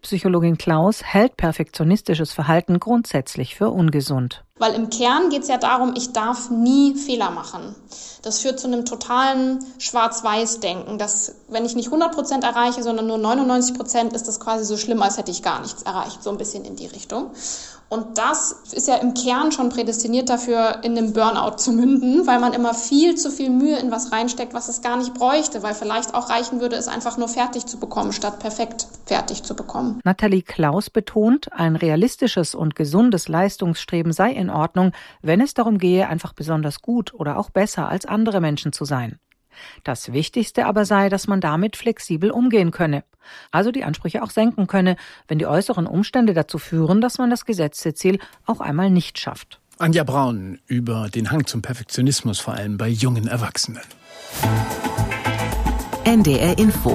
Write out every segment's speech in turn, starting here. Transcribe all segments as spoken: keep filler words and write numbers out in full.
Psychologin Klaus hält perfektionistisches Verhalten grundsätzlich für ungesund. Weil im Kern geht es ja darum, ich darf nie Fehler machen. Das führt zu einem totalen Schwarz-Weiß-Denken, dass wenn ich nicht hundert Prozent erreiche, sondern nur neunundneunzig Prozent, ist das quasi so schlimm, als hätte ich gar nichts erreicht, so ein bisschen in die Richtung. Und das ist ja im Kern schon prädestiniert dafür, in einem Burnout zu münden, weil man immer viel zu viel Mühe in was reinsteckt, was es gar nicht bräuchte, weil vielleicht auch reichen würde, es einfach nur fertig zu bekommen, statt perfekt fertig zu bekommen. Nathalie Klaus betont, ein realistisches und gesundes Leistungsstreben sei in Ordnung, wenn es darum gehe, einfach besonders gut oder auch besser als andere Menschen zu sein. Das Wichtigste aber sei, dass man damit flexibel umgehen könne. Also die Ansprüche auch senken könne, wenn die äußeren Umstände dazu führen, dass man das gesetzte Ziel auch einmal nicht schafft. Anja Braun über den Hang zum Perfektionismus, vor allem bei jungen Erwachsenen. N D R Info.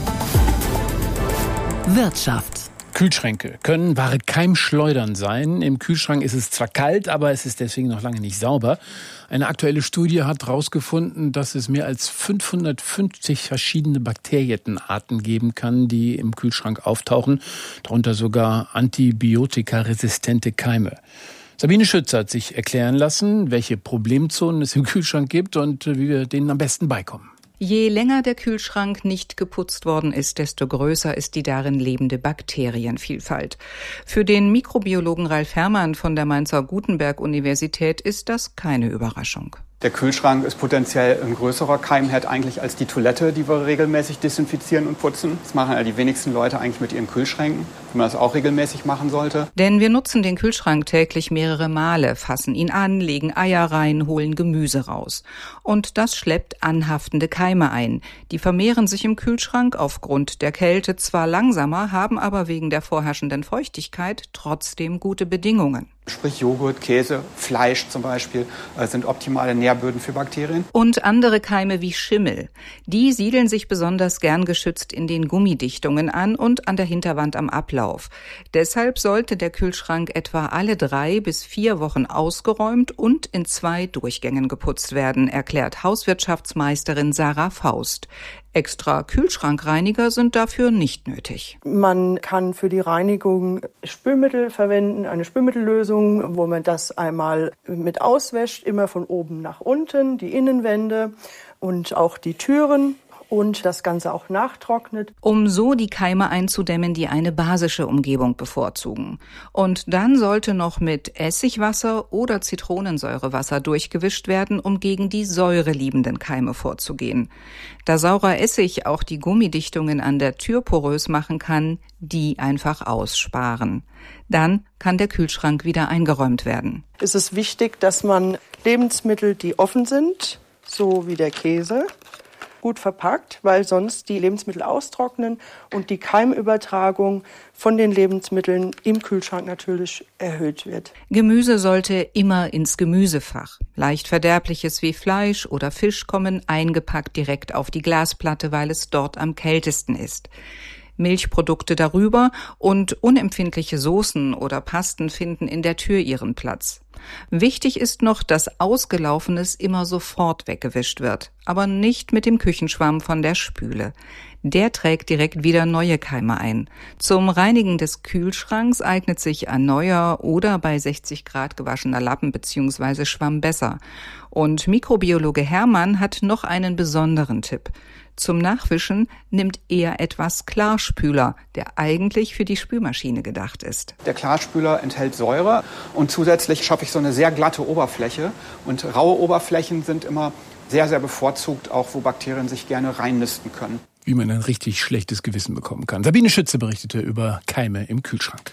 Wirtschaft. Kühlschränke können wahre Keimschleudern sein. Im Kühlschrank ist es zwar kalt, aber es ist deswegen noch lange nicht sauber. Eine aktuelle Studie hat herausgefunden, dass es mehr als fünfhundertfünfzig verschiedene Bakterienarten geben kann, die im Kühlschrank auftauchen, darunter sogar antibiotikaresistente Keime. Sabine Schütz hat sich erklären lassen, welche Problemzonen es im Kühlschrank gibt und wie wir denen am besten beikommen. Je länger der Kühlschrank nicht geputzt worden ist, desto größer ist die darin lebende Bakterienvielfalt. Für den Mikrobiologen Ralf Herrmann von der Mainzer Gutenberg-Universität ist das keine Überraschung. Der Kühlschrank ist potenziell ein größerer Keimherd eigentlich als die Toilette, die wir regelmäßig desinfizieren und putzen. Das machen ja die wenigsten Leute eigentlich mit ihren Kühlschränken, wenn man das auch regelmäßig machen sollte. Denn wir nutzen den Kühlschrank täglich mehrere Male, fassen ihn an, legen Eier rein, holen Gemüse raus. Und das schleppt anhaftende Keime ein. Die vermehren sich im Kühlschrank aufgrund der Kälte zwar langsamer, haben aber wegen der vorherrschenden Feuchtigkeit trotzdem gute Bedingungen. Sprich Joghurt, Käse, Fleisch zum Beispiel äh, sind optimale Nährböden für Bakterien. Und andere Keime wie Schimmel. Die siedeln sich besonders gern geschützt in den Gummidichtungen an und an der Hinterwand am Ablauf. Deshalb sollte der Kühlschrank etwa alle drei bis vier Wochen ausgeräumt und in zwei Durchgängen geputzt werden, erklärt Hauswirtschaftsmeisterin Sarah Faust. Extra Kühlschrankreiniger sind dafür nicht nötig. Man kann für die Reinigung Spülmittel verwenden, eine Spülmittellösung, wo man das einmal mit auswäscht, immer von oben nach unten, die Innenwände und auch die Türen. Und das Ganze auch nachtrocknet. Um so die Keime einzudämmen, die eine basische Umgebung bevorzugen. Und dann sollte noch mit Essigwasser oder Zitronensäurewasser durchgewischt werden, um gegen die säureliebenden Keime vorzugehen. Da saurer Essig auch die Gummidichtungen an der Tür porös machen kann, die einfach aussparen. Dann kann der Kühlschrank wieder eingeräumt werden. Es ist wichtig, dass man Lebensmittel, die offen sind, so wie der Käse, gut verpackt, weil sonst die Lebensmittel austrocknen und die Keimübertragung von den Lebensmitteln im Kühlschrank natürlich erhöht wird. Gemüse sollte immer ins Gemüsefach. Leicht Verderbliches wie Fleisch oder Fisch kommen eingepackt direkt auf die Glasplatte, weil es dort am kältesten ist. Milchprodukte darüber und unempfindliche Soßen oder Pasten finden in der Tür ihren Platz. Wichtig ist noch, dass Ausgelaufenes immer sofort weggewischt wird, aber nicht mit dem Küchenschwamm von der Spüle. Der trägt direkt wieder neue Keime ein. Zum Reinigen des Kühlschranks eignet sich ein neuer oder bei sechzig Grad gewaschener Lappen bzw. Schwamm besser. Und Mikrobiologe Herrmann hat noch einen besonderen Tipp. Zum Nachwischen nimmt er etwas Klarspüler, der eigentlich für die Spülmaschine gedacht ist. Der Klarspüler enthält Säure und zusätzlich schaffe ich so eine sehr glatte Oberfläche. Und raue Oberflächen sind immer sehr, sehr bevorzugt, auch wo Bakterien sich gerne reinnisten können. Wie man ein richtig schlechtes Gewissen bekommen kann. Sabine Schütze berichtete über Keime im Kühlschrank.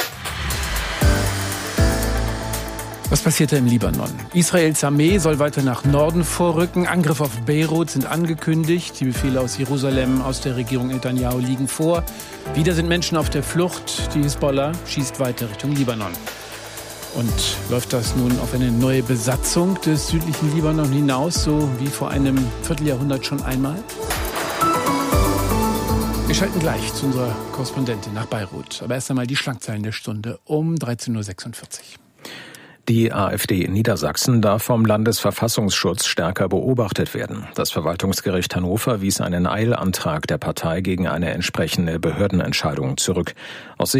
Was passiert da im Libanon? Israels Armee soll weiter nach Norden vorrücken. Angriffe auf Beirut sind angekündigt. Die Befehle aus Jerusalem, aus der Regierung Netanyahu liegen vor. Wieder sind Menschen auf der Flucht. Die Hisbollah schießt weiter Richtung Libanon. Und läuft das nun auf eine neue Besatzung des südlichen Libanon hinaus, so wie vor einem Vierteljahrhundert schon einmal? Wir schalten gleich zu unserer Korrespondentin nach Beirut. Aber erst einmal die Schlagzeilen der Stunde um dreizehn Uhr sechsundvierzig. Die AfD in Niedersachsen darf vom Landesverfassungsschutz stärker beobachtet werden. Das Verwaltungsgericht Hannover wies einen Eilantrag der Partei gegen eine entsprechende Behördenentscheidung zurück. Aus